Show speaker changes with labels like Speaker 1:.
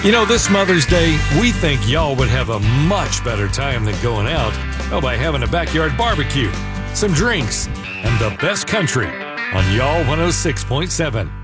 Speaker 1: This Mother's Day, we think y'all would have a much better time than going out by having a backyard barbecue, some drinks, and the best country on Y'all 106.7.